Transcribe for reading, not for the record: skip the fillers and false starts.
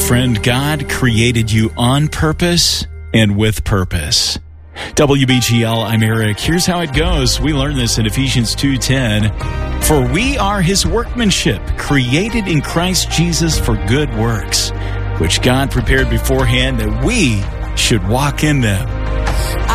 friend, God created you on purpose and with purpose. WBGL, I'm Eric. Here's how it goes. We learn this in Ephesians 2:10. For we are his workmanship, created in Christ Jesus for good works, which God prepared beforehand that we should walk in them.